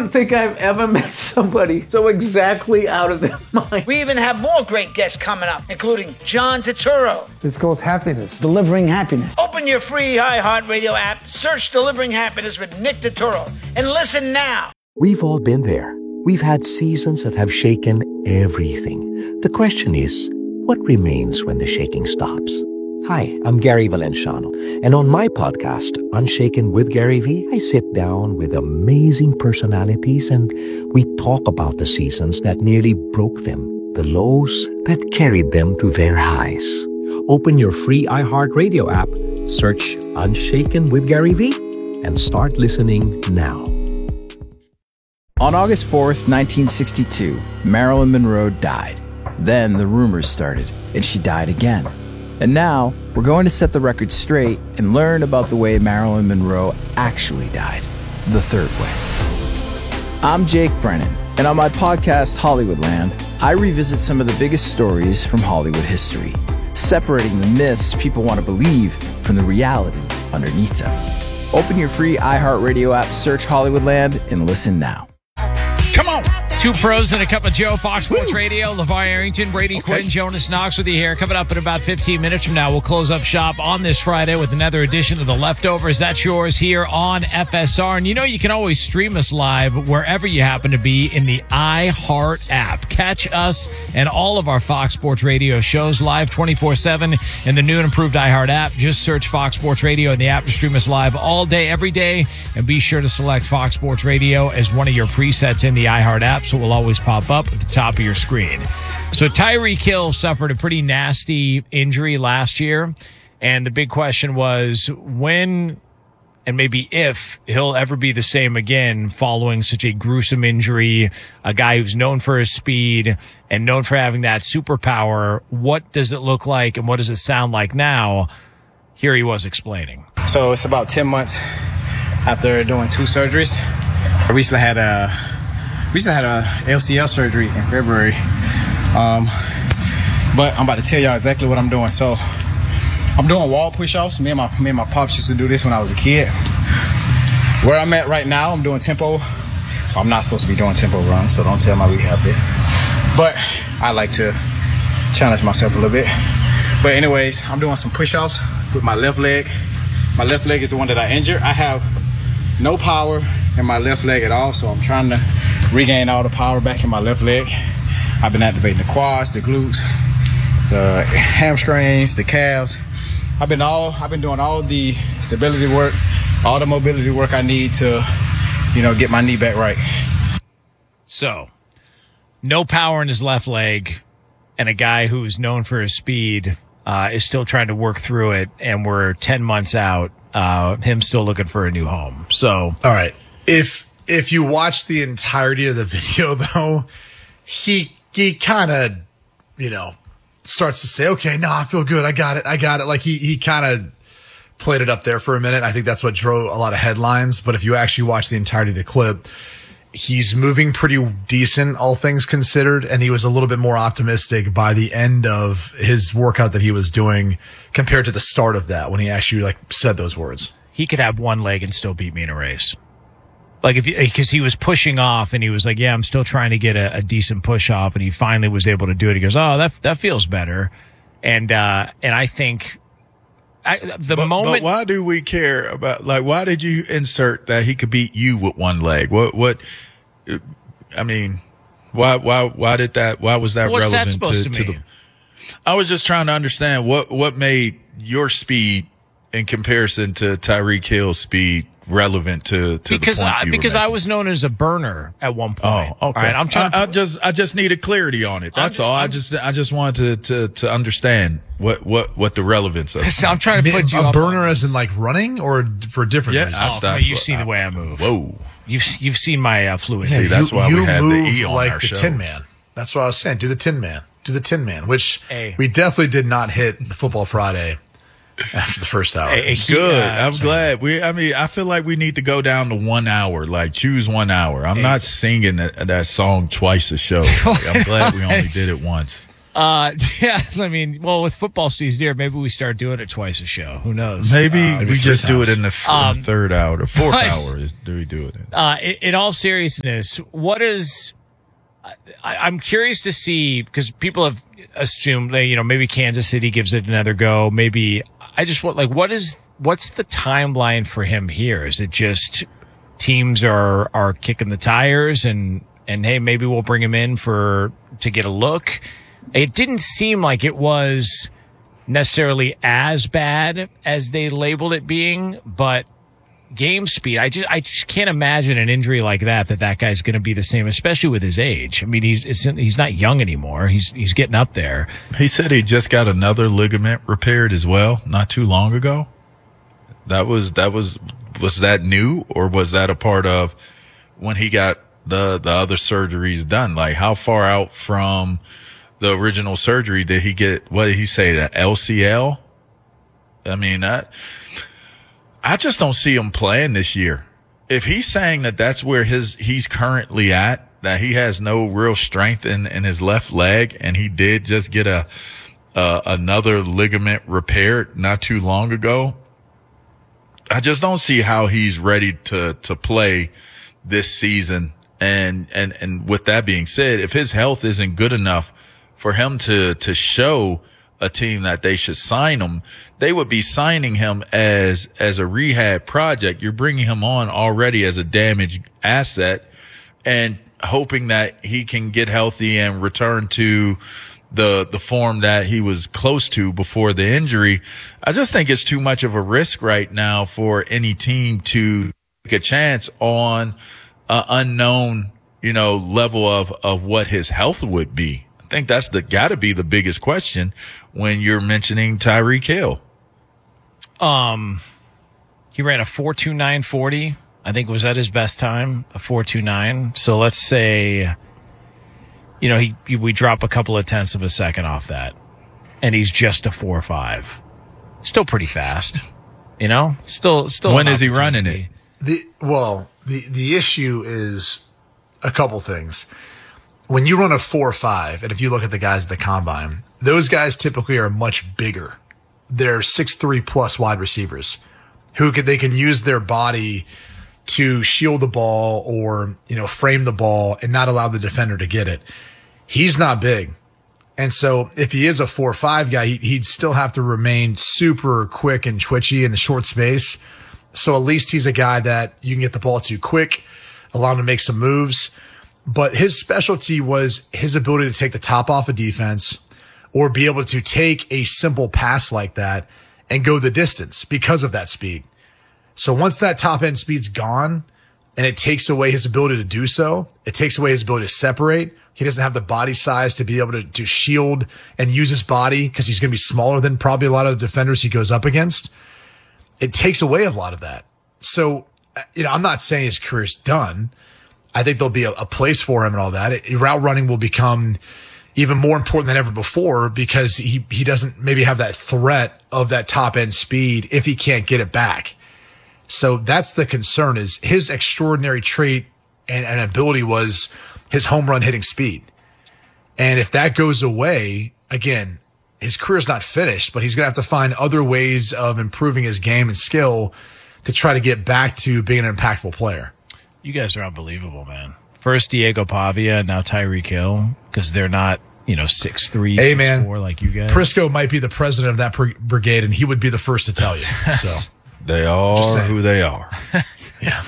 don't think I've ever met somebody so exactly out of their mind. We even have more great guests coming up, including John Turturro. It's called happiness. Delivering happiness. Open your free iHeartRadio app, search Delivering Happiness with Nick Turturro, and listen now. We've all been there. We've had seasons that have shaken everything. The question is, what remains when the shaking stops? Hi, I'm Gary Valenciano, and on my podcast, Unshaken with Gary V, I sit down with amazing personalities and we talk about the seasons that nearly broke them, the lows that carried them to their highs. Open your free iHeartRadio app, search Unshaken with Gary V, and start listening now. On August 4th, 1962, Marilyn Monroe died. Then the rumors started, and she died again. And now, we're going to set the record straight and learn about the way Marilyn Monroe actually died, the third way. I'm Jake Brennan, and on my podcast, Hollywoodland, I revisit some of the biggest stories from Hollywood history, separating the myths people want to believe from the reality underneath them. Open your free iHeartRadio app, search Hollywoodland, and listen now. Come on. Two pros and a cup of Joe, Fox Sports Radio. LeVar Arrington, Brady Quinn, Jonas Knox with you here. Coming up in about 15 minutes from now, we'll close up shop on this Friday with another edition of The Leftovers. That's yours here on FSR. And you know you can always stream us live wherever you happen to be in the iHeart app. Catch us and all of our Fox Sports Radio shows live 24/7 in the new and improved iHeart app. Just search Fox Sports Radio in the app to stream us live all day, every day. And be sure to select Fox Sports Radio as one of your presets in the iHeart app, so it will always pop up at the top of your screen. So Tyreek Hill suffered a pretty nasty injury last year, and the big question was when and maybe if he'll ever be the same again following such a gruesome injury, a guy who's known for his speed and known for having that superpower. What does it look like and what does it sound like now? Here he was explaining. So it's about 10 months after doing 2 surgeries. I recently had a LCL surgery in February. But I'm about to tell y'all exactly what I'm doing. So I'm doing wall push-offs. Me and my pops used to do this when I was a kid. Where I'm at right now, I'm doing tempo. I'm not supposed to be doing tempo runs, so don't tell my rehab there. But I like to challenge myself a little bit. But anyways, I'm doing some push-offs with my left leg. My left leg is the one that I injured. I have no power in my left leg at all, so I'm trying to regain all the power back in my left leg. I've been activating the quads, the glutes, the hamstrings, the calves. I've been doing all the stability work, all the mobility work I need to, get my knee back right. So, no power in his left leg, and a guy who's known for his speed is still trying to work through it, and we're 10 months out, him still looking for a new home. So, all right. If you watch the entirety of the video, though, he kind of, starts to say, okay, no, I feel good. I got it. Like he kind of played it up there for a minute. I think that's what drove a lot of headlines. But if you actually watch the entirety of the clip, he's moving pretty decent, all things considered. And he was a little bit more optimistic by the end of his workout that he was doing compared to the start of that when he actually said those words. He could have one leg and still beat me in a race. Because he was pushing off and he was like, yeah, I'm still trying to get a decent push off. And he finally was able to do it. He goes, oh, that feels better. And I think But why do we care about, why did you insert that he could beat you with one leg? Why was that What's relevant that supposed to mean? I was just trying to understand what made your speed in comparison to Tyreek Hill's speed relevant to the point because I was known as a burner at one point. Oh, okay. All right, I just needed clarity on it. That's all. I just wanted to understand what the relevance of it. I'm trying to put you a on. burner as in running or for different reasons. You've seen the way I move. Whoa. You've seen my fluency. See, that's why we had the E on our the show. Tin Man. That's what I was saying. Do the Tin Man. Do the Tin Man, which we definitely did not hit the Football Friday after the first hour. Good. I'm glad. I feel like we need to go down to 1 hour. Choose 1 hour. I'm not singing that song twice a show. I'm glad we only did it once. Yeah, I mean, well, with football season here, maybe we start doing it twice a show. Who knows? Maybe we just do it in the third hour, or fourth but, hour. Do we do it? In all seriousness, what is? I'm curious to see, because people have assumed that, maybe Kansas City gives it another go. Maybe I just want, what's the timeline for him here? Is it just teams are kicking the tires and hey, maybe we'll bring him in to get a look? It didn't seem like it was necessarily as bad as they labeled it being, but game speed, I just can't imagine an injury like that guy's going to be the same, especially with his age. I mean, he's not young anymore. He's getting up there. He said he just got another ligament repaired as well, not too long ago. Was that new, or was that a part of when he got the other surgeries done? Like, how far out from the original surgery did he get? What did he say? The LCL? I mean, I just don't see him playing this year. If he's saying that that's where he's currently at, that he has no real strength in his left leg, and he did just get another ligament repaired not too long ago, I just don't see how he's ready to play this season. And with that being said, if his health isn't good enough for him to show a team that they should sign him, they would be signing him as a rehab project. You're bringing him on already as a damaged asset and hoping that he can get healthy and return to the form that he was close to before the injury. I just think it's too much of a risk right now for any team to take a chance on an unknown, level of what his health would be. I think that's got to be the biggest question when you're mentioning Tyreek Hill. He ran a 4.2940. I think was at his best time, a 4.29. So let's say, we drop a couple of tenths of a second off that, and he's just a 4.5. Still pretty fast, Still. When is he running it? The issue is a couple things. When you run a 4.5, and if you look at the guys at the combine, those guys typically are much bigger. They're 6'3" plus wide receivers they can use their body to shield the ball or, frame the ball and not allow the defender to get it. He's not big. And so if he is a 4.5 guy, he'd still have to remain super quick and twitchy in the short space. So at least he's a guy that you can get the ball to quick, allow him to make some moves. But his specialty was his ability to take the top off a defense or be able to take a simple pass like that and go the distance because of that speed. So once that top end speed's gone and it takes away his ability to do so, it takes away his ability to separate. He doesn't have the body size to be able to shield and use his body because he's going to be smaller than probably a lot of the defenders he goes up against. It takes away a lot of that. So, I'm not saying his career's done. I think there'll be a place for him and all that. Route running will become even more important than ever before because he doesn't maybe have that threat of that top end speed if he can't get it back. So that's the concern, is his extraordinary trait and ability was his home run hitting speed. And if that goes away, again, his career's not finished, but he's going to have to find other ways of improving his game and skill to try to get back to being an impactful player. You guys are unbelievable, man. First Diego Pavia, now Tyreek Hill, because they're not, 6'3", 6'4", like you guys. Prisco might be the president of that brigade, and he would be the first to tell you. So they are who they are. Yeah.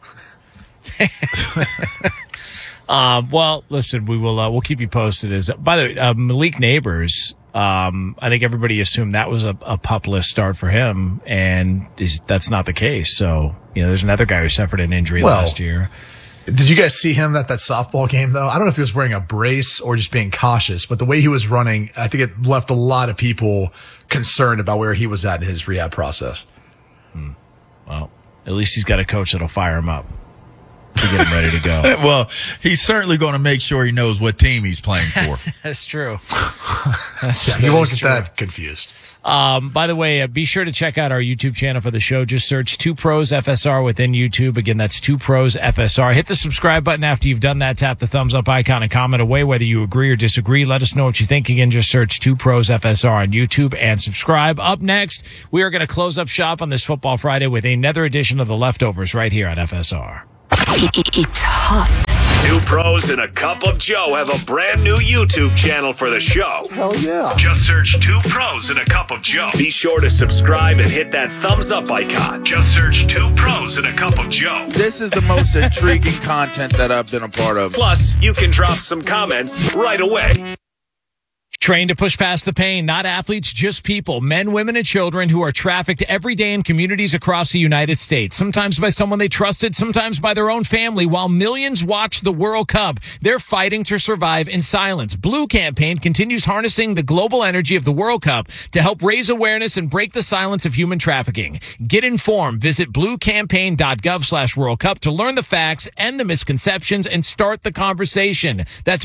Well, listen, we'll keep you posted. By the way, Malik Neighbors, I think everybody assumed that was a pup list start for him, and that's not the case. So, there's another guy who suffered an injury last year. Did you guys see him at that softball game, though? I don't know if he was wearing a brace or just being cautious, but the way he was running, I think it left a lot of people concerned about where he was at in his rehab process. Well, at least he's got a coach that'll fire him up to get him ready to go. Well, he's certainly going to make sure he knows what team he's playing for. That's true. He won't get that confused. By the way, be sure to check out our YouTube channel for the show. Just search 2 Pros FSR within YouTube. Again, that's 2 Pros FSR. Hit the subscribe button after you've done that. Tap the thumbs up icon and comment away whether you agree or disagree. Let us know what you think. Again, just search 2 Pros FSR on YouTube and subscribe. Up next, we are going to close up shop on this Football Friday with another edition of The Leftovers right here on FSR. It's hot. 2 Pros and a Cup of Joe have a brand new YouTube channel for the show. Hell yeah. Just search 2 Pros and a Cup of Joe. Be sure to subscribe and hit that thumbs up icon. Just search 2 Pros and a Cup of Joe. This is the most intriguing content that I've been a part of. Plus, you can drop some comments right away. Trained to push past the pain, not athletes, just people, men, women, and children who are trafficked every day in communities across the United States, sometimes by someone they trusted, sometimes by their own family. While millions watch the World Cup, they're fighting to survive in silence. Blue Campaign continues harnessing the global energy of the World Cup to help raise awareness and break the silence of human trafficking. Get informed. Visit bluecampaign.gov/World Cup to learn the facts and the misconceptions and start the conversation. That's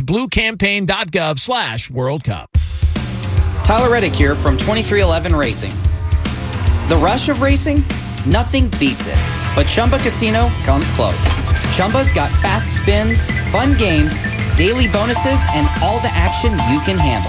bluecampaign.gov/World Cup. Tyler Reddick here from 2311 Racing. The rush of racing? Nothing beats it. But Chumba Casino comes close. Chumba's got fast spins, fun games, daily bonuses, and all the action you can handle.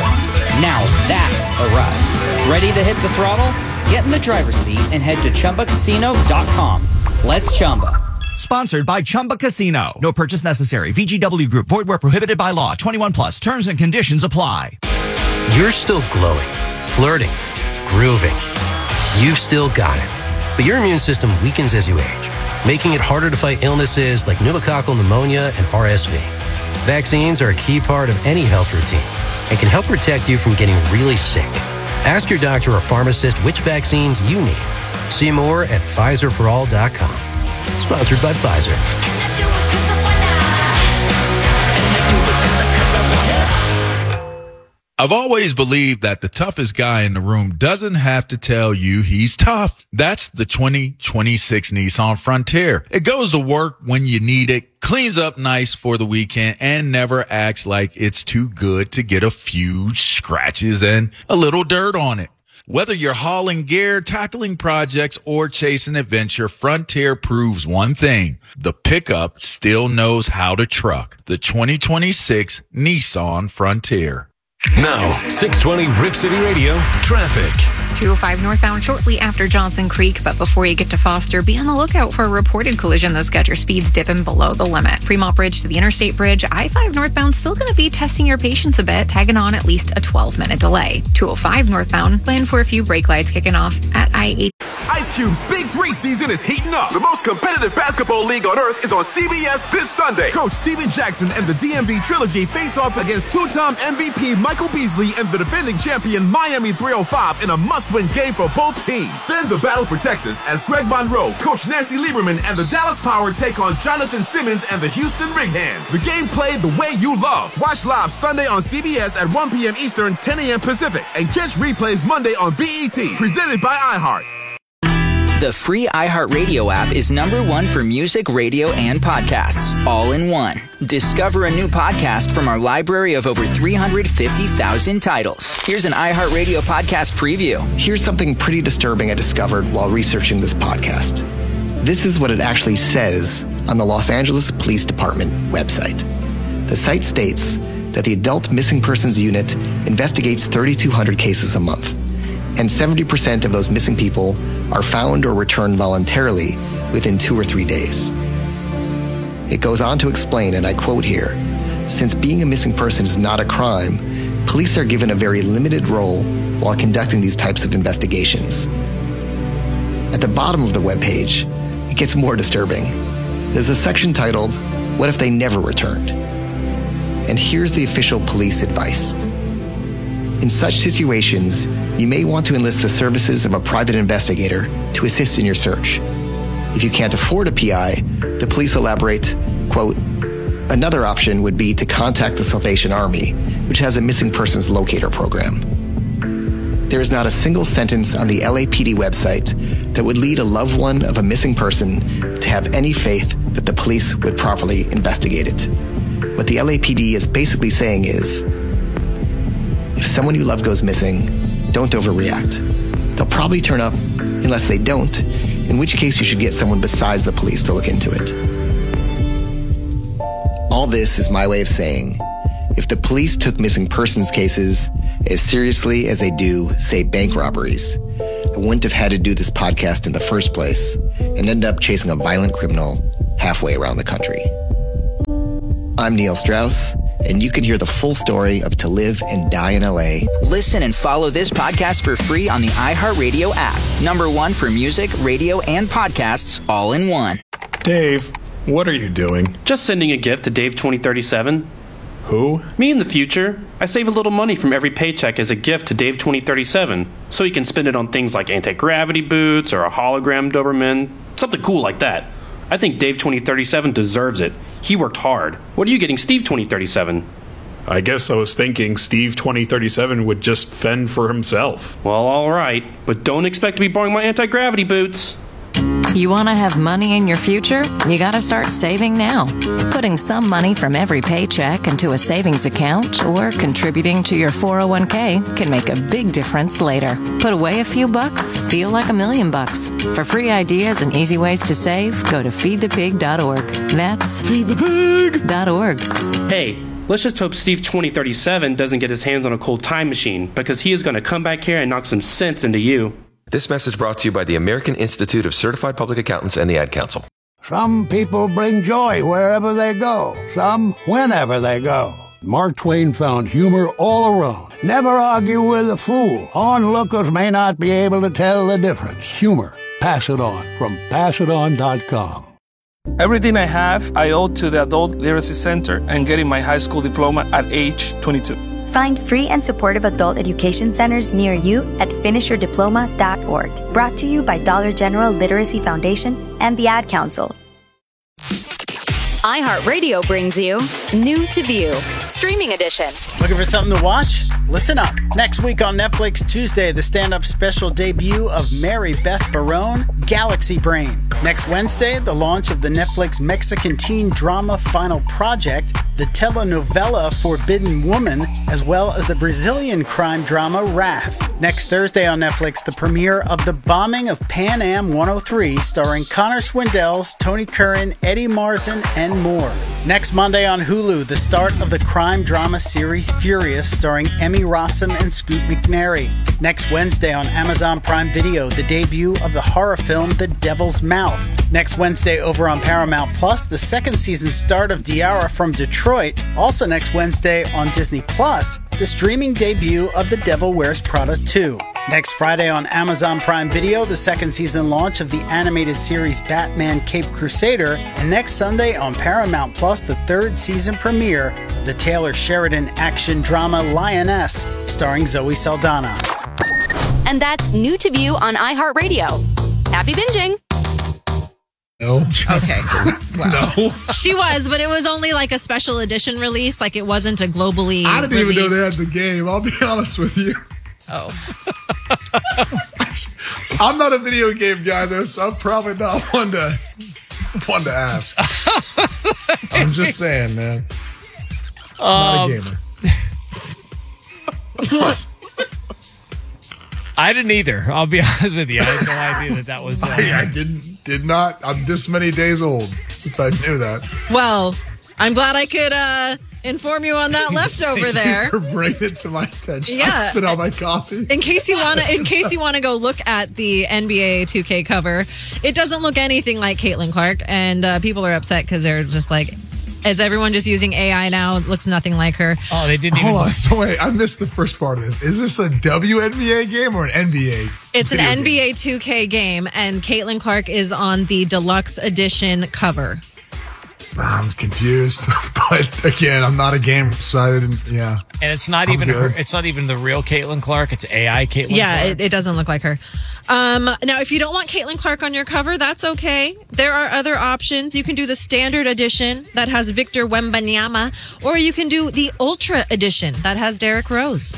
Now that's a ride. Ready to hit the throttle? Get in the driver's seat and head to ChumbaCasino.com. Let's Chumba. Sponsored by Chumba Casino. No purchase necessary. VGW Group. Void where prohibited by law. 21 plus. Terms and conditions apply. You're still glowing, flirting, grooving. You've still got it. But your immune system weakens as you age, making it harder to fight illnesses like pneumococcal pneumonia and RSV. Vaccines are a key part of any health routine and can help protect you from getting really sick. Ask your doctor or pharmacist which vaccines you need. See more at PfizerForAll.com. Sponsored by Pfizer. I've always believed that the toughest guy in the room doesn't have to tell you he's tough. That's the 2026 Nissan Frontier. It goes to work when you need it, cleans up nice for the weekend, and never acts like it's too good to get a few scratches and a little dirt on it. Whether you're hauling gear, tackling projects, or chasing adventure, Frontier proves one thing. The pickup still knows how to truck. The 2026 Nissan Frontier. Now, 620 Rip City Radio, traffic. 205 northbound shortly after Johnson Creek, but before you get to Foster, be on the lookout for a reported collision that's got your speeds dipping below the limit. Fremont Bridge to the Interstate Bridge, I-5 northbound still going to be testing your patience a bit, tagging on at least a 12-minute delay. 205 northbound, plan for a few brake lights kicking off at I-80. Ice Cube's Big 3 season is heating up. The most competitive basketball league on earth is on CBS this Sunday. Coach Steven Jackson and the DMV Trilogy face off against two-time MVP Michael Beasley and the defending champion Miami 305 in a must-win game for both teams. Then the battle for Texas as Greg Monroe, Coach Nancy Lieberman, and the Dallas Power take on Jonathan Simmons and the Houston Rig Hands. The game played the way you love. Watch live Sunday on CBS at 1 p.m. Eastern, 10 a.m. Pacific, and catch replays Monday on BET, presented by iHeart. The free iHeartRadio app is #1 for music, radio, and podcasts, all in one. Discover a new podcast from our library of over 350,000 titles. Here's an iHeartRadio podcast preview. Here's something pretty disturbing I discovered while researching this podcast. This is what it actually says on the Los Angeles Police Department website. The site states that the Adult Missing Persons Unit investigates 3,200 cases a month, and 70% of those missing people are found or returned voluntarily within 2 or 3 days. It goes on to explain, and I quote here, since being a missing person is not a crime, police are given a very limited role while conducting these types of investigations. At the bottom of the webpage, it gets more disturbing. There's a section titled, What if they never returned? And here's the official police advice. In such situations, you may want to enlist the services of a private investigator to assist in your search. If you can't afford a PI, the police elaborate, quote, another option would be to contact the Salvation Army, which has a missing persons locator program. There is not a single sentence on the LAPD website that would lead a loved one of a missing person to have any faith that the police would properly investigate it. What the LAPD is basically saying is, if someone you love goes missing, don't overreact. They'll probably turn up unless they don't, in which case you should get someone besides the police to look into it. All this is my way of saying, if the police took missing persons cases as seriously as they do, say, bank robberies, I wouldn't have had to do this podcast in the first place and end up chasing a violent criminal halfway around the country. I'm Neil Strauss, and you can hear the full story of To Live and Die in LA. Listen and follow this podcast for free on the iHeartRadio app. #1 for music, radio, and podcasts all in one. Dave, what are you doing? Just sending a gift to Dave 2037. Who? Me in the future. I save a little money from every paycheck as a gift to Dave 2037, so he can spend it on things like anti-gravity boots or a hologram Doberman, something cool like that. I think Dave 2037 deserves it. He worked hard. What are you getting Steve 2037? I guess I was thinking Steve 2037 would just fend for himself. Well, all right, but don't expect to be borrowing my anti-gravity boots. You want to have money in your future? You got to start saving now. Putting some money from every paycheck into a savings account or contributing to your 401k can make a big difference later. Put away a few bucks, feel like $1 million. For free ideas and easy ways to save, go to feedthepig.org. That's feedthepig.org. Hey, let's just hope Steve 2037 doesn't get his hands on a cold time machine, because he is going to come back here and knock some sense into you. This message brought to you by the American Institute of Certified Public Accountants and the Ad Council. Some people bring joy wherever they go, some whenever they go. Mark Twain found humor all around. Never argue with a fool. Onlookers may not be able to tell the difference. Humor. Pass it on from passiton.com. Everything I have, I owe to the Adult Literacy Center and getting my high school diploma at age 22. Find free and supportive adult education centers near you at finishyourdiploma.org. Brought to you by Dollar General Literacy Foundation and the Ad Council. iHeartRadio brings you New to View, Streaming Edition. Looking for something to watch? Listen up. Next week on Netflix, Tuesday, the stand-up special debut of Mary Beth Barone, Galaxy Brain. Next Wednesday, the launch of the Netflix Mexican teen drama Final Project, the telenovela Forbidden Woman, as well as the Brazilian crime drama Wrath. Next Thursday on Netflix, the premiere of The Bombing of Pan Am 103, starring Connor Swindells, Tony Curran, Eddie Marsan, and more. Next Monday on Hulu, the start of the crime drama series Furious, starring Emmy Rossum and Scoot McNairy. Next Wednesday on Amazon Prime Video, the debut of the horror film The Devil's Mouth. Next Wednesday over on Paramount Plus, the second season start of Diara from Detroit. Also next Wednesday on Disney Plus, the streaming debut of The Devil Wears Prada 2. Next Friday on Amazon Prime Video, the second season launch of the animated series Batman Caped Crusader. And next Sunday on Paramount Plus, the third season premiere of the Taylor Sheridan action drama Lioness, starring Zoe Saldana. And that's New to View on iHeartRadio. Happy binging. No. Okay. Wow. No. She was, but it was only like a special edition release. Like it wasn't a globally I didn't released. even know they had the game. I'll be honest with you. Oh. I'm not a video game guy, though, so I'm probably not one to ask. I'm just saying, man. Not a gamer. I didn't either. I'll be honest with you. I had no idea that was. I did not. I'm this many days old since I knew that. Well, I'm glad I could inform you on that leftover there. You for bringing it to my attention. Yeah. I spit out my coffee. In case you want to go look at the NBA 2K cover, it doesn't look anything like Caitlin Clark, and people are upset because they're just like, is everyone just using AI now? It looks nothing like her. Oh, they didn't even. Hold on. So wait, I missed the first part of this. Is this a WNBA game or an NBA? It's an NBA 2K game, and Caitlin Clark is on the deluxe edition cover. I'm confused, but again, I'm not a gamer, so I didn't. Yeah, and it's not even her, it's not even the real Caitlin Clark. It's AI Caitlin. Yeah, Clark. it doesn't look like her. Now, if you don't want Caitlin Clark on your cover, that's okay. There are other options. You can do the standard edition that has Victor Wembanyama, or you can do the Ultra edition that has Derrick Rose.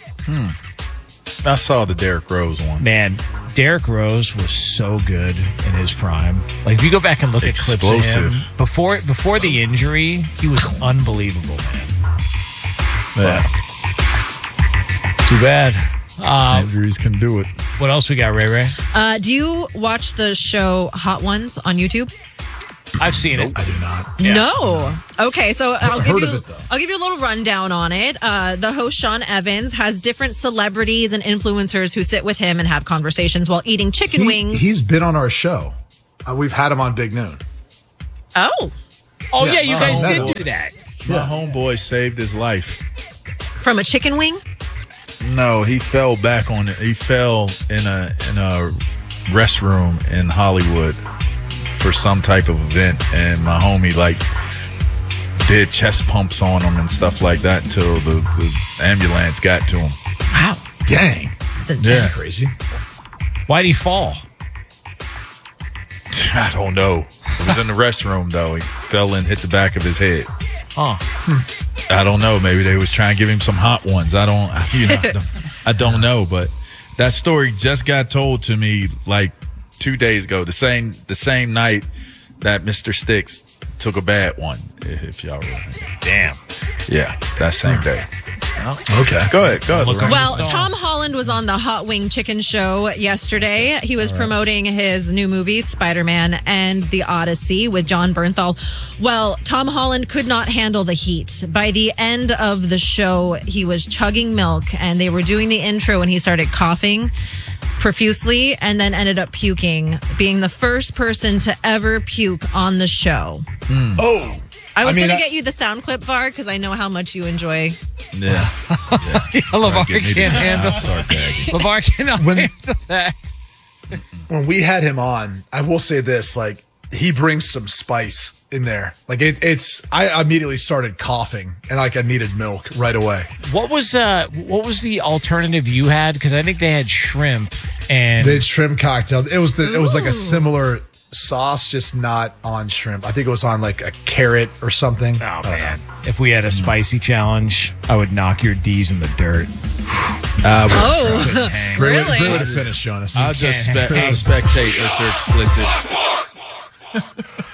I saw the Derrick Rose one. Man, Derrick Rose was so good in his prime. Like, if you go back and look at clips of him before the injury, he was unbelievable, man. Yeah. Too bad. Injuries can do it. What else we got, Ray Ray? Do you watch the show Hot Ones on YouTube? I've seen it. I do not. Yeah. No. Okay, so I'll give you of it, a little rundown on it. The host Sean Evans has different celebrities and influencers who sit with him and have conversations while eating chicken wings. He's been on our show. We've had him on Big Noon. Oh, yeah, you guys did do that. My homeboy saved his life. From a chicken wing? No, he fell back on it. He fell in a restroom in Hollywood for some type of event, and my homie did chest pumps on him and stuff like that until the ambulance got to him. Wow, dang, that's intense. That's crazy. Why'd he fall? I don't know. It was in the restroom though. He fell and hit the back of his head. Huh. I don't know. Maybe they was trying to give him some hot ones. I don't know. But that story just got told to me 2 days ago. The same night that Mr. Sticks took a bad one. If y'all remember. Damn. Yeah, that same day. Okay. Go ahead. Well, Tom Holland was on the Hot Wing Chicken Show yesterday. He was promoting his new movies, Spider-Man and The Odyssey, with John Bernthal. Well, Tom Holland could not handle the heat. By the end of the show, he was chugging milk, and they were doing the intro, and he started coughing profusely and then ended up puking, being the first person to ever puke on the show. Oh. I was going to get you the sound clip, Var, because I know how much you enjoy. Yeah. LeVar can't handle LeVar cannot handle that. When we had him on, I will say this, he brings some spice in there. I immediately started coughing and I needed milk right away. What was the alternative you had? Because I think they had shrimp and they had shrimp cocktail. It was like a similar sauce, just not on shrimp. I think it was on a carrot or something. Oh man! If we had a spicy challenge, I would knock your D's in the dirt. Really? Great way to finish, Jonas. I'll just spectate Mr. Explicit.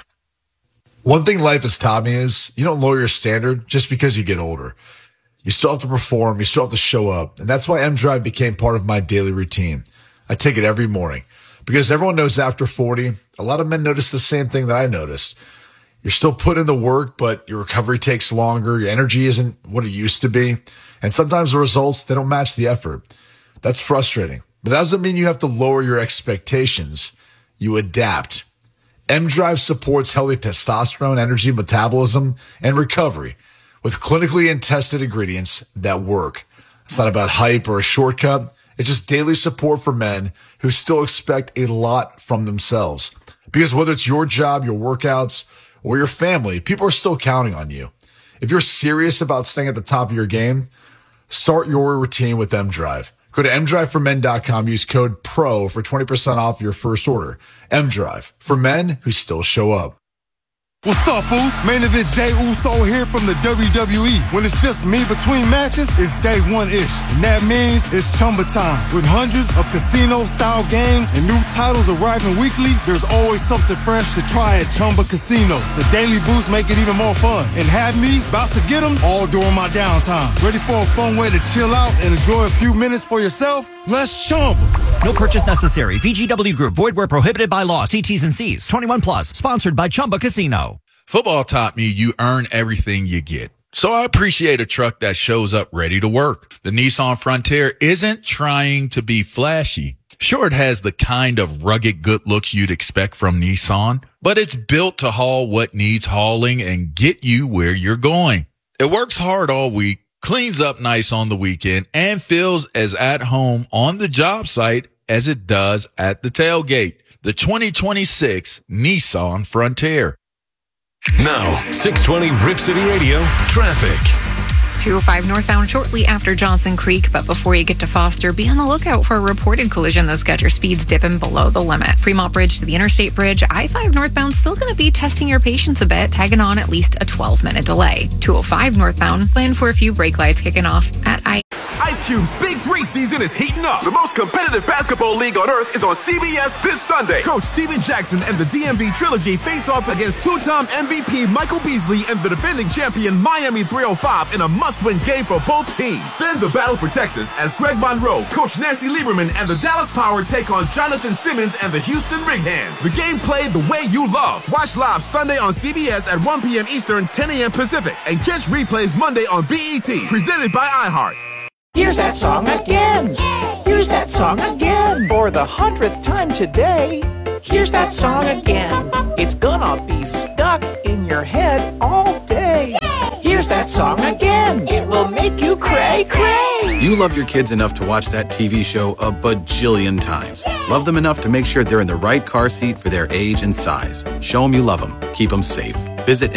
One thing life has taught me is you don't lower your standard just because you get older. You still have to perform. You still have to show up. And that's why M-Drive became part of my daily routine. I take it every morning because everyone knows after 40, a lot of men notice the same thing that I noticed. You're still putting in the work, but your recovery takes longer. Your energy isn't what it used to be. And sometimes the results, they don't match the effort. That's frustrating. But that doesn't mean you have to lower your expectations. You adapt. M-Drive supports healthy testosterone, energy, metabolism, and recovery with clinically and tested ingredients that work. It's not about hype or a shortcut. It's just daily support for men who still expect a lot from themselves. Because whether it's your job, your workouts, or your family, people are still counting on you. If you're serious about staying at the top of your game, start your routine with M-Drive. Go to mdriveformen.com. Use code PRO for 20% off your first order. M-Drive, for men who still show up. What's up, fools? Main event Jey Uso here from the WWE. When it's just me between matches, it's day one-ish. And that means it's Chumba time. With hundreds of casino-style games and new titles arriving weekly, there's always something fresh to try at Chumba Casino. The daily boosts make it even more fun. And have me about to get them all during my downtime. Ready for a fun way to chill out and enjoy a few minutes for yourself? Let's Chumba. No purchase necessary. VGW Group. Void where prohibited by law. See T's and C's. 21 plus. Sponsored by Chumba Casino. Football taught me you earn everything you get. So I appreciate a truck that shows up ready to work. The Nissan Frontier isn't trying to be flashy. Sure, it has the kind of rugged good looks you'd expect from Nissan, but it's built to haul what needs hauling and get you where you're going. It works hard all week, cleans up nice on the weekend, and feels as at home on the job site as it does at the tailgate. The 2026 Nissan Frontier. Now, 620 Rip City Radio, traffic. 205 northbound shortly after Johnson Creek, but before you get to Foster, be on the lookout for a reported collision that's got your speeds dipping below the limit. Fremont Bridge to the Interstate Bridge, I-5 northbound still going to be testing your patience a bit, tagging on at least a 12-minute delay. 205 northbound, plan for a few brake lights kicking off at Ice Cube's Big 3 season is heating up. The most competitive basketball league on earth is on CBS this Sunday. Coach Steven Jackson and the DMV Trilogy face off against two-time MVP Michael Beasley and the defending champion Miami 305 in a must-win game for both teams. Then the battle for Texas as Greg Monroe, Coach Nancy Lieberman, and the Dallas Power take on Jonathan Simmons and the Houston Rig Hands. The game played the way you love. Watch live Sunday on CBS at 1 p.m. Eastern, 10 a.m. Pacific, and catch replays Monday on BET, presented by iHeart. Here's that song again. Here's that song again. For the 100th time today. Here's that song again. It's gonna be stuck in your head all day. Here's that song again. It will make you cray, cray. You love your kids enough to watch that TV show a bajillion times. Love them enough to make sure they're in the right car seat for their age and size. Show them you love them. Keep them safe. Visit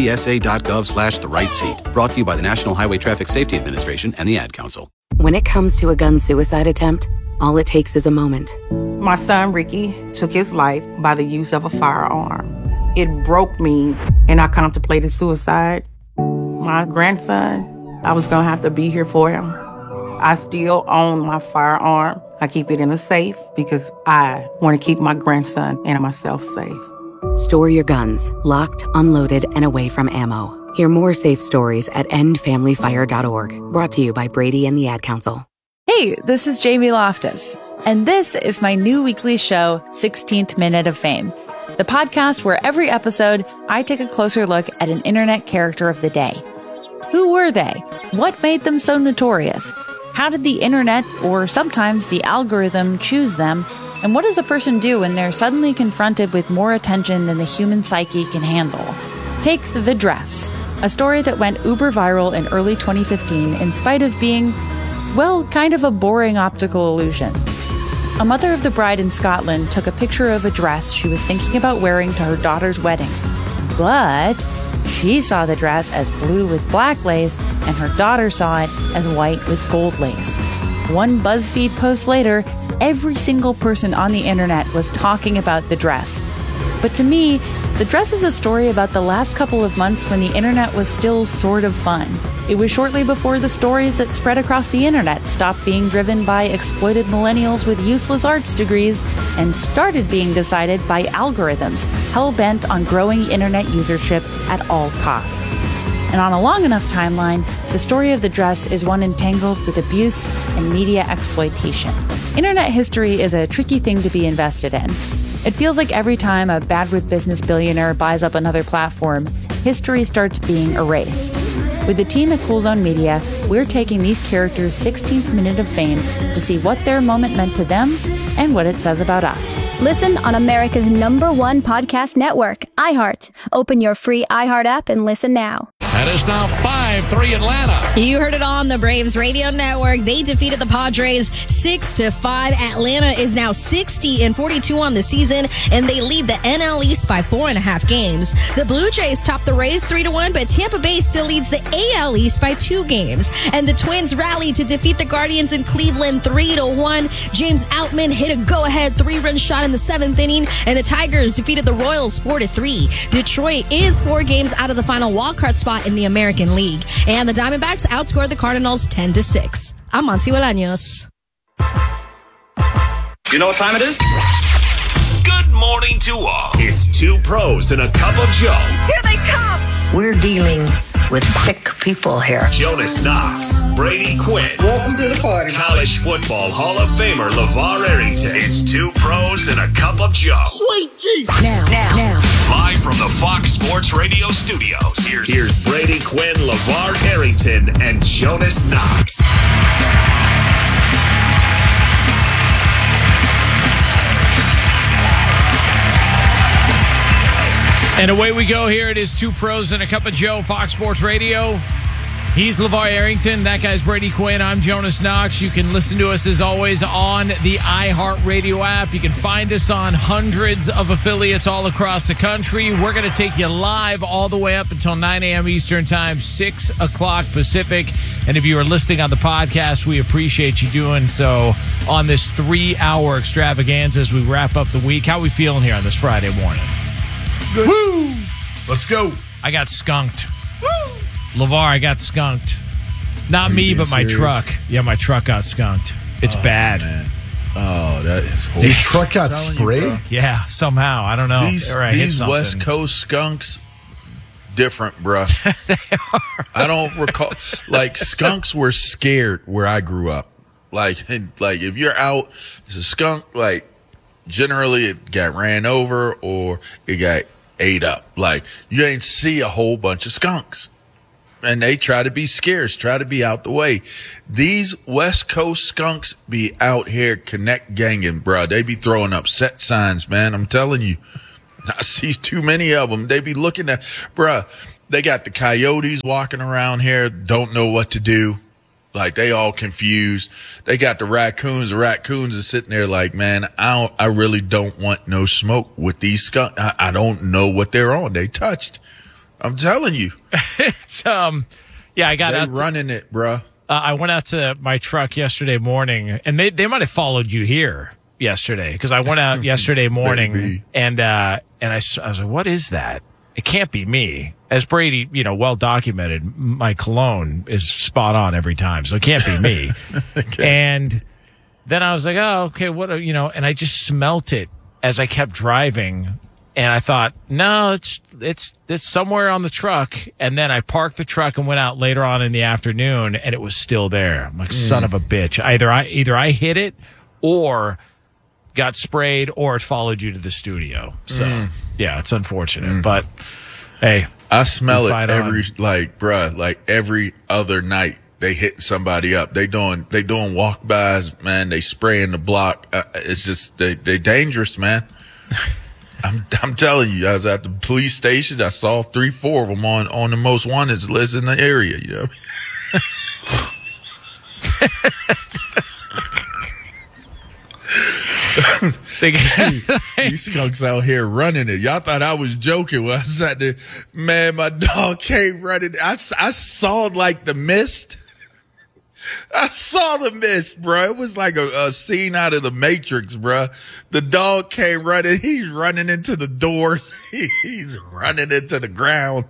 nhtsa.gov/the-right-seat. Brought to you by the National Highway Traffic Safety Administration and the Ad Council. When it comes to a gun suicide attempt, all it takes is a moment. My son, Ricky, took his life by the use of a firearm. It broke me, and I contemplated suicide. My grandson, I was going to have to be here for him. I still own my firearm. I keep it in a safe because I want to keep my grandson and myself safe. Store your guns, locked, unloaded, and away from ammo. Hear more safe stories at endfamilyfire.org. Brought to you by Brady and the Ad Council. Hey, this is Jamie Loftus, and this is my new weekly show, 16th Minute of Fame, the podcast where every episode I take a closer look at an internet character of the day. Who were they? What made them so notorious? How did the internet, or sometimes the algorithm, choose them? And what does a person do when they're suddenly confronted with more attention than the human psyche can handle? Take The Dress, a story that went uber viral in early 2015 in spite of being, well, kind of a boring optical illusion. A mother of the bride in Scotland took a picture of a dress she was thinking about wearing to her daughter's wedding. But she saw the dress as blue with black lace, and her daughter saw it as white with gold lace. One BuzzFeed post later, every single person on the internet was talking about the dress. But to me, The Dress is a story about the last couple of months when the internet was still sort of fun. It was shortly before the stories that spread across the internet stopped being driven by exploited millennials with useless arts degrees and started being decided by algorithms hell-bent on growing internet usership at all costs. And on a long enough timeline, the story of The Dress is one entangled with abuse and media exploitation. Internet history is a tricky thing to be invested in. It feels like every time a bad with business billionaire buys up another platform, history starts being erased. With the team at Cool Zone Media, we're taking these characters' 16th minute of fame to see what their moment meant to them and what it says about us. Listen on America's #1 podcast network, iHeart. Open your free iHeart app and listen now. That is now 5-3 Atlanta. You heard it on the Braves radio network. They defeated the Padres 6-5. Atlanta is now 60-42 on the season, and they lead the NL East by 4.5 games. The Blue Jays top the Rays 3-1, but Tampa Bay still leads the AL East by 2 games. And the Twins rallied to defeat the Guardians in Cleveland 3-1. James Outman hit a go-ahead 3-run shot in the 7th inning, and the Tigers defeated the Royals 4-3. Detroit is 4 games out of the final wildcard spot in the American League. And the Diamondbacks outscored the Cardinals 10-6. I'm Monty Bolaños. You know what time it is? Good morning to all. It's 2 pros and a cup of Joe. Here they come. We're dealing with sick people here. Jonas Knox, Brady Quinn. Welcome to the party. College football Hall of Famer LeVar Arrington. It's 2 pros and a cup of Joe. Sweet Jesus. Now. Live from the Fox Sports Radio studios. Here's Brady Quinn, LeVar Arrington, and Jonas Knox. And away we go here. It is 2 pros and a cup of Joe, Fox Sports Radio. He's LeVar Arrington. That guy's Brady Quinn. I'm Jonas Knox. You can listen to us, as always, on the iHeartRadio app. You can find us on hundreds of affiliates all across the country. We're going to take you live all the way up until 9 a.m. Eastern Time, 6 o'clock Pacific. And if you are listening on the podcast, we appreciate you doing so on this 3-hour extravaganza as we wrap up the week. How are we feeling here on this Friday morning? Good. Woo! Let's go. I got skunked. Woo! LeVar, I got skunked. Not me, but my truck. Yeah, my truck got skunked. It's bad. Man. Oh, that is horrible. Your truck got sprayed? Yeah, somehow. I don't know. These West Coast skunks, different, bruh. They are. I don't recall. Like, skunks were scared where I grew up. Like if you're out, it's a skunk, like, generally it got ran over or it got ate up. Like, you ain't see a whole bunch of skunks. And they try to be scarce, try to be out the way. These West Coast skunks be out here connect ganging, bruh. They be throwing up set signs, man. I'm telling you. I see too many of them. They be looking at, bruh, they got the coyotes walking around here, don't know what to do. Like, they all confused. They got the raccoons. The raccoons are sitting there like, man, I really don't want no smoke with these skunks. I don't know what they're on. They touched. I'm telling you. It's, yeah, I got they out. Running it, bruh. I went out to my truck yesterday morning, and they might have followed you here yesterday, because I went out yesterday morning, and I was like, what is that? It can't be me. As Brady, well documented, my cologne is spot on every time, so it can't be me. Okay. And then I was like, oh, okay, what, and I just smelt it as I kept driving. And I thought, no, it's somewhere on the truck. And then I parked the truck and went out later on in the afternoon, and it was still there. I'm like, son of a bitch. Either I hit it or got sprayed or it followed you to the studio. So, yeah, it's unfortunate. But, hey. I smell it every other night. They hit somebody up. They doing walk-bys, man. They spraying the block. It's just, they dangerous, man. I'm telling you, I was at the police station. I saw 3-4 of them on the most wanted list in the area. You know. These skunks out here running it. Y'all thought I was joking when I sat there. Man, my dog came running. I saw like the mist. I saw the mist, bro. It was like a scene out of the Matrix, bro. The dog came running. He's running into the doors. He's running into the ground.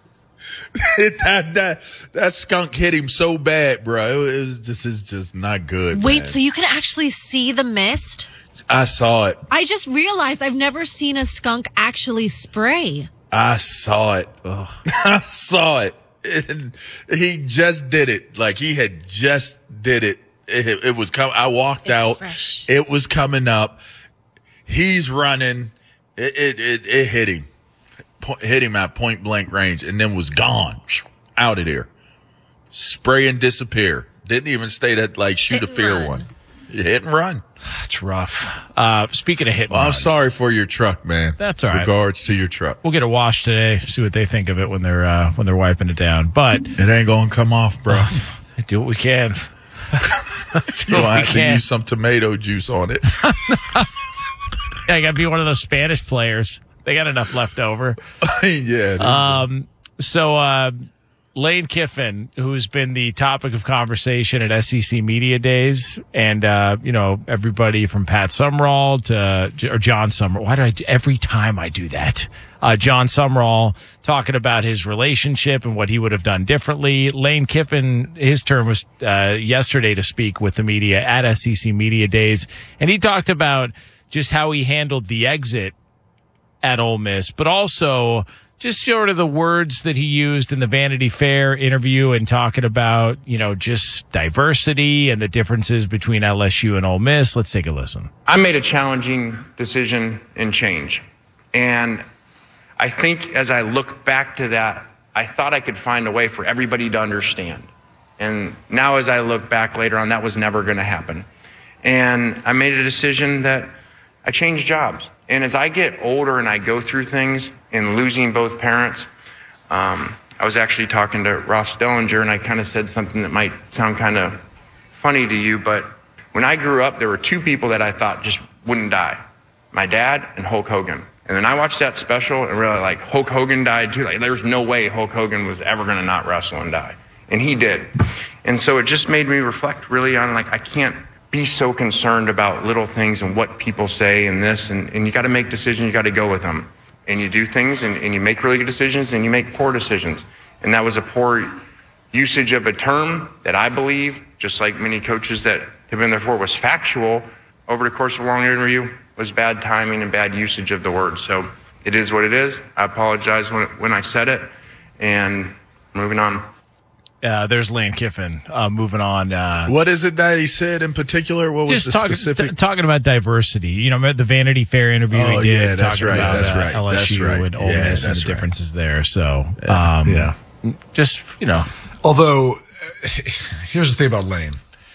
That skunk hit him so bad, bro. It's just not good. Wait, man. so you can actually see the mist? I saw it. I just realized I've never seen a skunk actually spray. I saw it. I saw it. He just did it. Like, he had just did it. It was coming. I walked out. Fresh. It was coming up. He's running. It hit him. Hit him at point blank range and then was gone. Out of there. Spray and disappear. Didn't even stay that, like, shoot a fear one. Hit and run. It's rough. Speaking of hit and I'm runs, sorry for your truck, man. That's all right. Regards to your truck. We'll get a wash today. See what they think of it when they're wiping it down. But it ain't gonna come off, bro. Do what we can. You'll have to use some tomato juice on it. Yeah, I gotta be one of those Spanish players. They got enough left over. Yeah. So Lane Kiffin, who's been the topic of conversation at SEC Media Days, and everybody from Pat Summerall to John Summerall. Why do every time I do that? John Summerall talking about his relationship and what he would have done differently. Lane Kiffin, his turn was yesterday to speak with the media at SEC Media Days, and he talked about just how he handled the exit at Ole Miss, but also just sort of the words that he used in the Vanity Fair interview and talking about, just diversity and the differences between LSU and Ole Miss. Let's take a listen. I made a challenging decision and change. And I think as I look back to that, I thought I could find a way for everybody to understand. And now as I look back later on, that was never going to happen. And I made a decision that I changed jobs. And as I get older and I go through things and losing both parents, I was actually talking to Ross Dellinger, and I kind of said something that might sound kind of funny to you, but when I grew up, there were two people that I thought just wouldn't die. My dad and Hulk Hogan. And then I watched that special and realized, like, Hulk Hogan died too. Like, there's no way Hulk Hogan was ever going to not wrestle and die. And he did. And so it just made me reflect really on, like, I can't be so concerned about little things and what people say and this, and you got to make decisions, you got to go with them. And you do things and you make really good decisions and you make poor decisions. And that was a poor usage of a term that I believe, just like many coaches that have been there before, was factual over the course of a long interview, was bad timing and bad usage of the word. So it is what it is. I apologize when I said it, and moving on. There's Lane Kiffin moving on. What is it that he said in particular? What was the specific? Talking about diversity. You know, the Vanity Fair interview he did. Yeah, that's talking right. About, that's right. LSU that's right. and Ole Miss and the differences there. So, just, Although, here's the thing about Lane.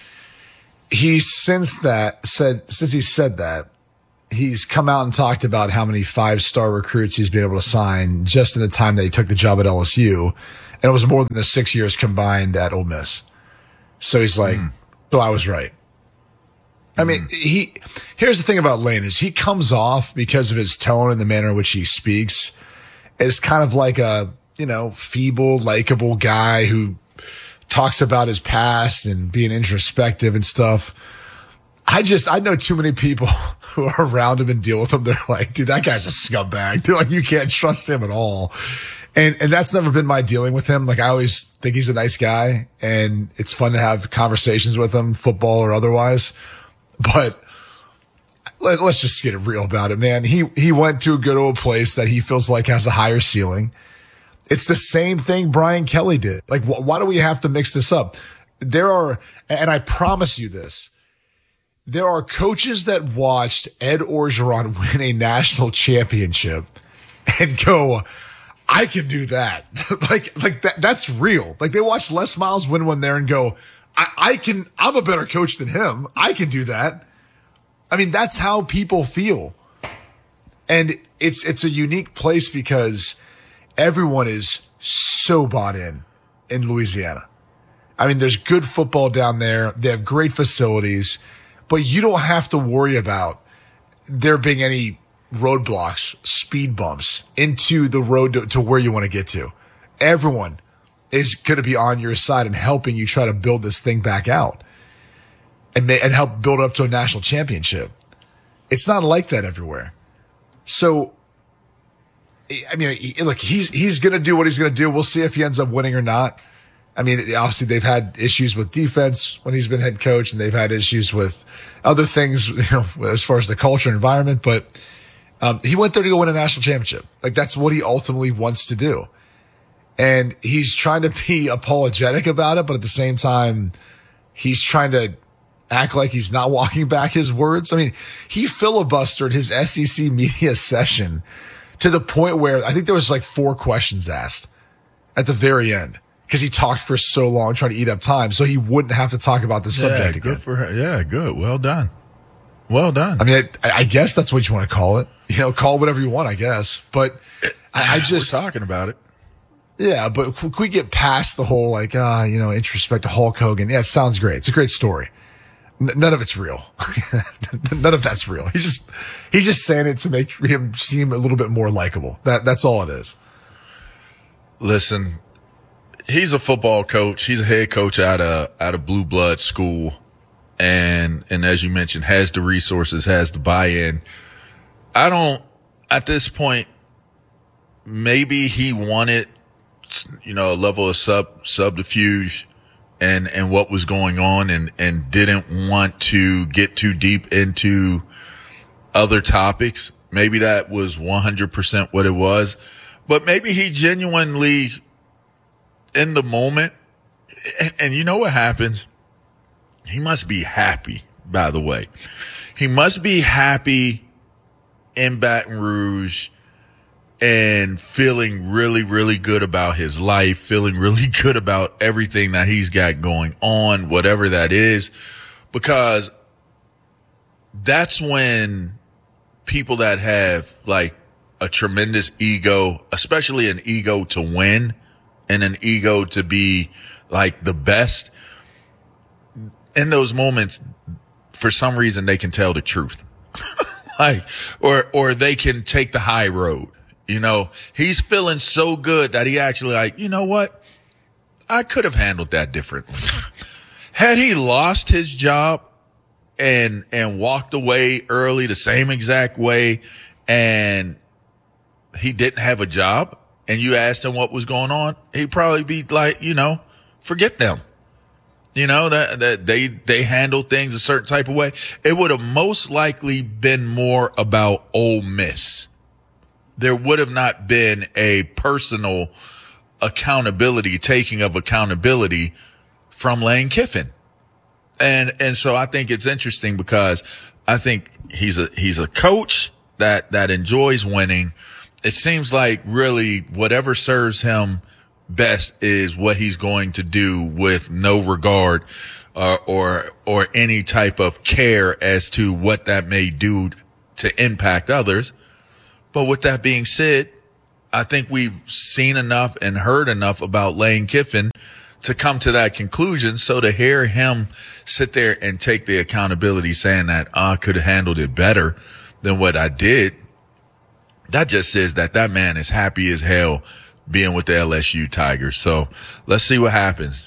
He since he said that, he's come out and talked about how many 5-star recruits he's been able to sign just in the time that he took the job at LSU. And it was more than the 6 years combined at Ole Miss. So he's like, so I was right. I mean, here's the thing about Lane is he comes off, because of his tone and the manner in which he speaks, as kind of like a, feeble, likable guy who talks about his past and being introspective and stuff. I know too many people who are around him and deal with him. They're like, dude, that guy's a scumbag. They're like, you can't trust him at all. And that's never been my dealing with him. Like, I always think he's a nice guy and it's fun to have conversations with him, football or otherwise. But let's just get it real about it, man. He went to a good old place that he feels like has a higher ceiling. It's the same thing Brian Kelly did. Like, why do we have to mix this up? And I promise you this, there are coaches that watched Ed Orgeron win a national championship and go, I can do that. like that's real. Like, they watched Les Miles win one there and go, I'm a better coach than him. I can do that. I mean, that's how people feel. And it's a unique place because everyone is so bought in Louisiana. I mean, there's good football down there. They have great facilities, but you don't have to worry about there being any roadblocks, speed bumps into the road to where you want to get to. Everyone is going to be on your side and helping you try to build this thing back out and help build up to a national championship. It's not like that everywhere. So, I mean, look, he's going to do what he's going to do. We'll see if he ends up winning or not. I mean, obviously they've had issues with defense when he's been head coach, and they've had issues with other things, as far as the culture and environment, but he went there to go win a national championship. Like, that's what he ultimately wants to do. And he's trying to be apologetic about it, but at the same time, he's trying to act like he's not walking back his words. I mean, he filibustered his SEC media session to the point where I think there was like 4 questions asked at the very end, because he talked for so long trying to eat up time so he wouldn't have to talk about the subject again. Good for her. Yeah, good. Well done. Well done. I mean, I guess that's what you want to call it. Call it whatever you want, I guess. But I just... We're talking about it. Yeah, but could we get past the whole, introspect to Hulk Hogan? Yeah, it sounds great. It's a great story. None of it's real. None of that's real. He's just saying it to make him seem a little bit more likable. That's all it is. Listen, he's a football coach. He's a head coach out of blue blood school. And as you mentioned, has the resources, has the buy-in. At this point, maybe he wanted, a level of subterfuge and what was going on and didn't want to get too deep into other topics. Maybe that was 100% what it was, but maybe he genuinely in the moment, and you know what happens? He must be happy, by the way. He must be happy in Baton Rouge and feeling really, really good about his life, feeling really good about everything that he's got going on, whatever that is, because that's when people that have like a tremendous ego, especially an ego to win and an ego to be like the best, in those moments, for some reason, they can tell the truth. or they can take the high road. He's feeling so good that he actually like, you know what? I could have handled that differently. Had he lost his job and walked away early the same exact way, and he didn't have a job, and you asked him what was going on, he'd probably be like, forget them. You know, that they handle things a certain type of way. It would have most likely been more about Ole Miss. There would have not been a personal taking of accountability from Lane Kiffin. And so I think it's interesting because I think he's a coach that enjoys winning. It seems like really whatever serves him best is what he's going to do with no regard or any type of care as to what that may do to impact others. But with that being said, I think we've seen enough and heard enough about Lane Kiffin to come to that conclusion. So to hear him sit there and take the accountability saying that I could have handled it better than what I did, that just says that man is happy as hell being with the LSU Tigers. So let's see what happens.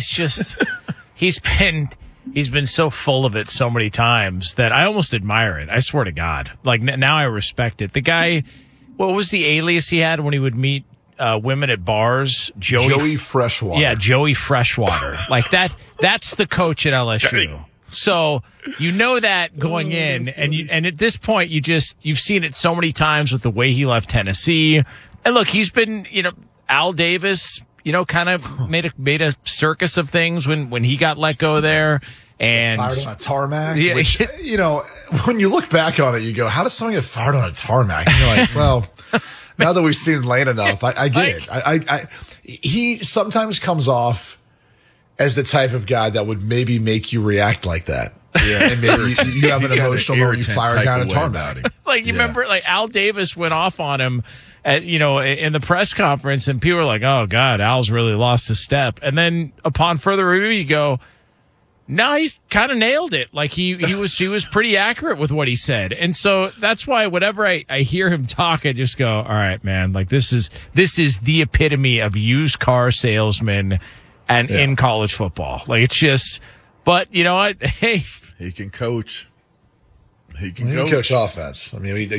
He's been so full of it so many times that I almost admire it. I swear to God. Like now I respect it. The guy, what was the alias he had when he would meet women at bars? Joey Freshwater. Yeah, Joey Freshwater. Like that's the coach at LSU. So you know that going in, and at this point you've seen it so many times with the way he left Tennessee. And look, he's been, Al Davis, kind of made a circus of things when he got let go there. And fired on a tarmac. Yeah, which, when you look back on it, you go, how does someone get fired on a tarmac? And you're like, well, now that we've seen Lane enough, I get it. He sometimes comes off as the type of guy that would maybe make you react like that. Yeah, and maybe you have an emotional moment, you fire a guy on a tarmac. Like you remember, like Al Davis went off on him at in the press conference, and people were like, "Oh God, Al's really lost his step." And then upon further review, you go, "No, he's kind of nailed it. Like he was pretty accurate with what he said." And so that's why whenever I hear him talk, I just go, "All right, man. Like this is the epitome of used car salesman, and in college football. Like it's just." But you know what? Hey, he can coach. He can coach offense. I mean, the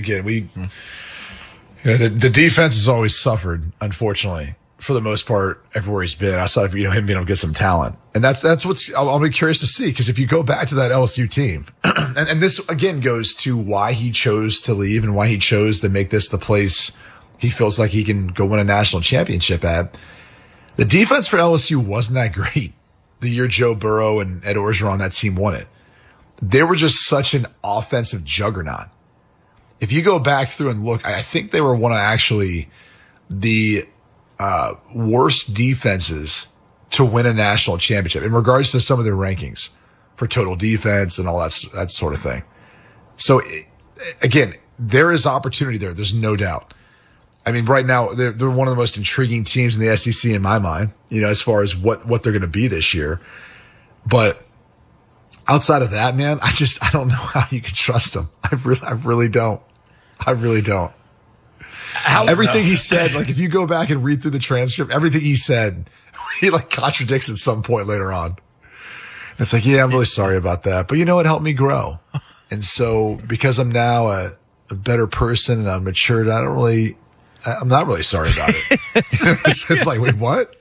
defense has always suffered, unfortunately, for the most part, everywhere he's been, outside of him being able to get some talent. And that's what's I'll be curious to see, because if you go back to that LSU team, and this again goes to why he chose to leave and why he chose to make this the place he feels like he can go win a national championship at. The defense for LSU wasn't that great the year Joe Burrow and Ed Orgeron, that team won it. They were just such an offensive juggernaut. If you go back through and look, I think they were one of actually the worst defenses to win a national championship in regards to some of their rankings for total defense and all that sort of thing. So again, there is opportunity there. There's no doubt. I mean, right now, they're one of the most intriguing teams in the SEC in my mind, as far as what they're going to be this year. But outside of that, man, I don't know how you can trust them. I really don't. I really don't. Everything he said, like if you go back and read through the transcript, everything he said, he like contradicts at some point later on. It's like, yeah, I'm really sorry about that. But it helped me grow. And so because I'm now a better person and I'm matured, I'm not really sorry about it. It's like, wait, what?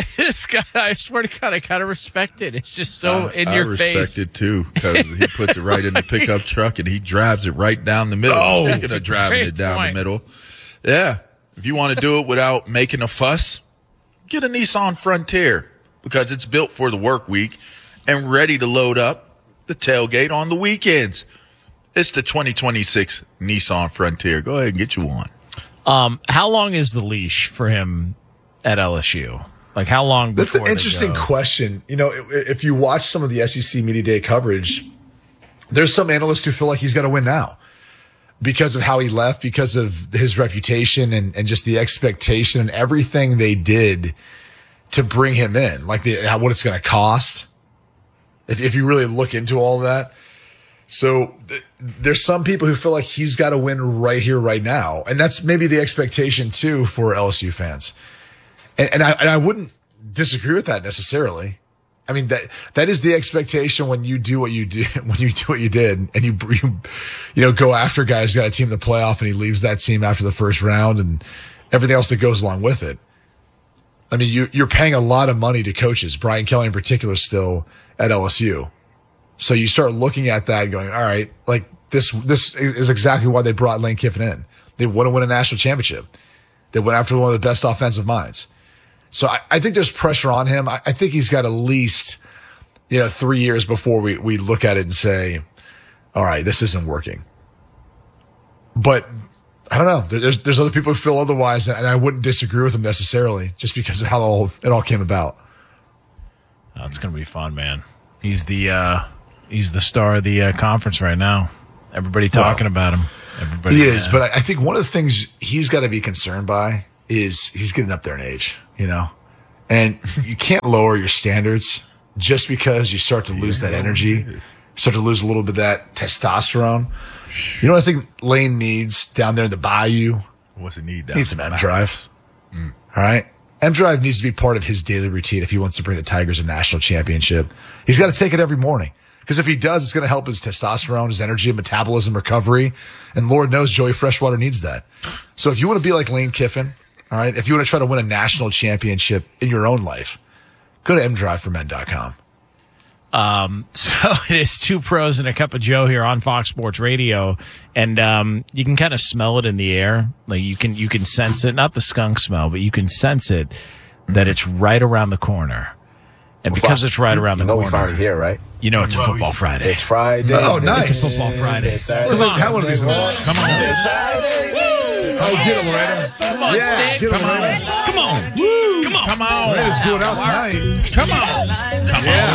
I swear to God, I kind of respect it. It's just so in your face. I respect it too, because he puts it right in the pickup truck and he drives it right down the middle. Speaking of driving it down the middle. Yeah. If you want to do it without making a fuss, get a Nissan Frontier, because it's built for the work week and ready to load up the tailgate on the weekends. It's the 2026 Nissan Frontier. Go ahead and get you one. How long is the leash for him at LSU? Like how long before? That's an interesting question. If you watch some of the SEC Media Day coverage, there's some analysts who feel like he's got to win now because of how he left, because of his reputation and just the expectation and everything they did to bring him in, like what it's going to cost. If you really look into all of that. So there's some people who feel like he's got to win right here, right now. And that's maybe the expectation too for LSU fans. And I wouldn't disagree with that necessarily. I mean, that is the expectation when you do what you did, and you go after guys who got a team in the playoff and he leaves that team after the first round and everything else that goes along with it. I mean, you're paying a lot of money to coaches, Brian Kelly in particular, still at LSU. So you start looking at that and going, all right, like this is exactly why they brought Lane Kiffin in. They want to win a national championship. They went after one of the best offensive minds. So I think there's pressure on him. I think he's got at least, 3 years before we look at it and say, all right, this isn't working. But I don't know. There's other people who feel otherwise, and I wouldn't disagree with them necessarily just because of how it all came about. Oh, it's going to be fun, man. He's the star of the conference right now. Everybody talking about him. Everybody, he is, but I think one of the things he's got to be concerned by is he's getting up there in age, and you can't lower your standards just because you start to lose that energy, start to lose a little bit of that testosterone. You know what I think Lane needs down there in the bayou? What's it need? Needs some M Drive. All right. M Drive needs to be part of his daily routine if he wants to bring the Tigers a national championship. He's got to take it every morning. Because if he does, it's going to help his testosterone, his energy, metabolism, recovery. And Lord knows Joey Freshwater needs that. So if you want to be like Lane Kiffin, all right, if you want to try to win a national championship in your own life, go to mdriveformen.com. So it is Two Pros and a Cup of Joe here on Fox Sports Radio, and you can kind of smell it in the air. Like you can sense it, not the skunk smell, but you can sense it that it's right around the corner. And because it's right around the corner, we finally here, right? You know it's a football Friday. It's Friday. Oh, nice! It's a football Friday. Come on, have one of these. Come on. Oh, get it, Loretta. Come on, yeah, Stig. Come on. Come on. Woo. Come on. Come on. Loretta's going out tonight. Come on. Come on.